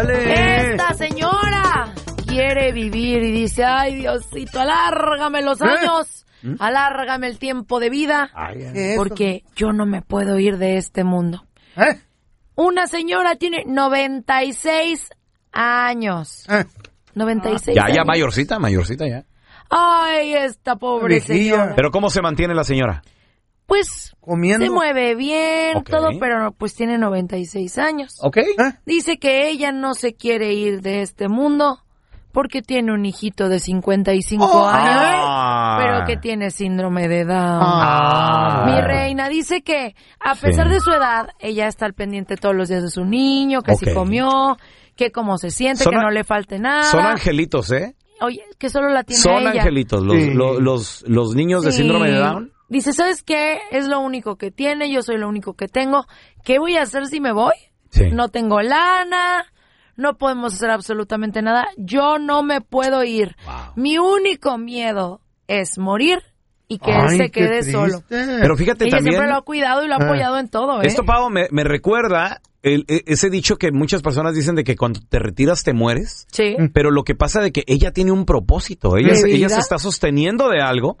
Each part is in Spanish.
Esta señora quiere vivir y dice, ay, Diosito, alárgame los años, alárgame el tiempo de vida, porque yo no me puedo ir de este mundo. Una señora tiene 96 años. 96 años. Ya mayorcita ya. Ay, esta pobre señora. ¿Pero cómo se mantiene la señora? Pues comiendo, se mueve bien, todo, pero pues tiene 96 años. Dice que ella no se quiere ir de este mundo porque tiene un hijito de 55 años, pero que tiene síndrome de Down. Mi reina dice que a pesar de su edad, ella está al pendiente todos los días de su niño, que si comió, que cómo se siente, que no le falte nada. Son angelitos, ¿eh? Oye, que solo la tiene Son ella. Angelitos, los niños de síndrome de Down. Dice, ¿sabes qué? Es lo único que tiene, yo soy lo único que tengo. ¿Qué voy a hacer si me voy? No tengo lana, no podemos hacer absolutamente nada. Yo no me puedo ir. Mi único miedo es morir y que él se quede solo. Pero fíjate ella también... siempre lo ha cuidado y lo ha apoyado en todo, ¿eh? Esto, Pau, me recuerda ese dicho que muchas personas dicen de que cuando te retiras te mueres. Sí. Pero lo que pasa de que ella tiene un propósito. Ella se está sosteniendo de algo.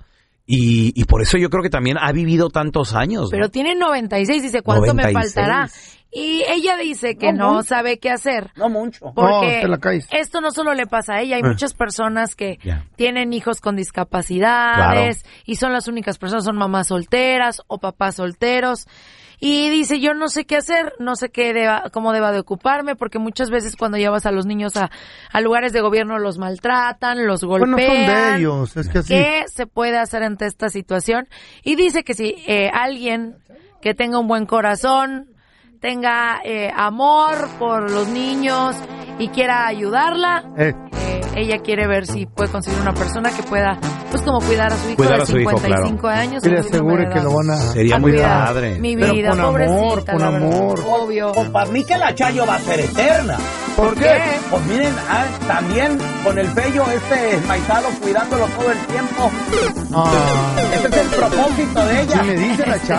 Y por eso yo creo que también ha vivido tantos años, ¿no? Pero tiene 96, dice, ¿cuánto 96? Me faltará? Y ella dice que no sabe qué hacer. No mucho. Porque esto no solo le pasa a ella, hay muchas personas que tienen hijos con discapacidades y son las únicas personas, son mamás solteras o papás solteros. Y dice, yo no sé qué hacer, no sé cómo deba de ocuparme, porque muchas veces cuando llevas a los niños a lugares de gobierno los maltratan, los golpean. Bueno, son de ellos, es que así. ¿Qué se puede hacer ante esta situación? Y dice que si alguien que tenga un buen corazón, tenga amor por los niños y quiera ayudarla, ella quiere ver si puede conseguir una persona que pueda, pues como cuidar a su hijo de 55 años. Y le asegure que lo van a... Sería muy padre. Mi vida, con pobrecita, con amor. Obvio. Pues para mí que la Chayo va a ser eterna. ¿Por qué? Pues miren, también con el pello esmaizado cuidándolo todo el tiempo. Ese es el propósito de ella. ¿Qué me dice la Chayo?